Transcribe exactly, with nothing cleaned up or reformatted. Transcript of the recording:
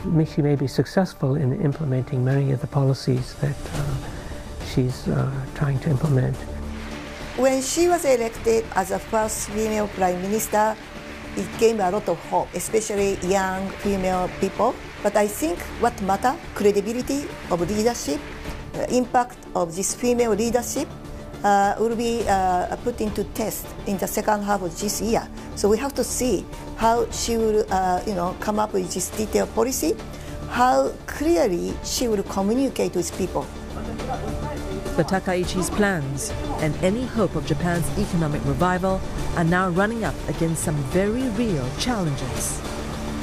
she may be successful in implementing many of the policies that uh, she's uh, trying to implement. When she was elected as the first female prime minister, it gave a lot of hope, especially young female people. But I think what matters, credibility of leadership, the impact of this female leadership uh, will be uh, put into test in the second half of this year. So we have to see how she will uh, you know, come up with this detailed policy, how clearly she will communicate with people. The Takaichi's plans and any hope of Japan's economic revival are now running up against some very real challenges.